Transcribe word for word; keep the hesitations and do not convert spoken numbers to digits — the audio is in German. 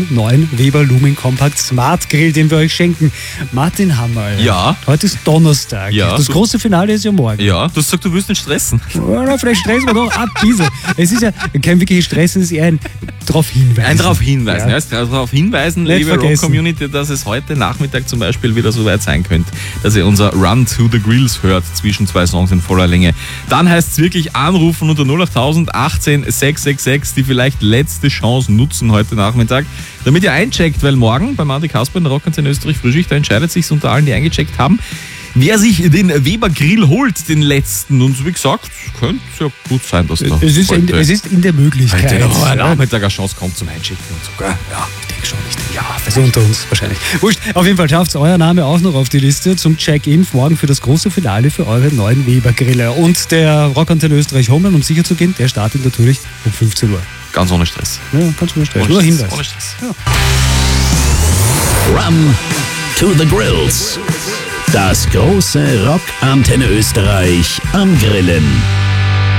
vom neuen Weber Lumen Compact Smart Grill, den wir euch schenken. Martin Hammerl. Ja. Heute ist Donnerstag. Ja. Das große Finale ist ja morgen. Ja, du hast gesagt, du willst nicht stressen. Ja, vielleicht stressen wir doch ein bisschen. Es ist ja kein wirkliches Stressen, es ist eher ein darauf hinweisen. Ein darauf hinweisen. Ja. Ja, darauf hinweisen, Nicht liebe vergessen. Rock-Community, dass es heute Nachmittag zum Beispiel wieder so weit sein könnte, dass ihr unser Run to the Grills hört zwischen zwei Songs in voller Länge. Dann heißt es wirklich anrufen unter null acht tausend achtzehn sechs sechs sechs, die vielleicht letzte Chance nutzen heute Nachmittag, damit ihr eincheckt, weil morgen beim Andi Kasper in der Rockantenne Österreich Frühschicht, da entscheidet sich unter allen, die eingecheckt haben, wer sich den Weber Grill holt, den letzten. Und wie gesagt, könnte es ja gut sein, dass da Es ist, in, heute, es ist in der Möglichkeit. heute noch ein Ja. Nachmittag eine Chance kommt zum Einchecken und so. Gell? Ja. Ich denke schon, ich denke, ja, also unter uns wahrscheinlich. Wurscht, auf jeden Fall schafft euer Name auch noch auf die Liste zum Check-in morgen für das große Finale für eure neuen Weber Grille. Und der Rockantenne Österreich Homeland, um sicher zu gehen, der startet natürlich um fünfzehn Uhr. Ganz ohne Stress. Ja, ganz ohne Stress. Ohne Nur Stress. Hinweis. Ohne Stress. Ja. Run to the Grills. Das große Rock Antenne Österreich am Grillen.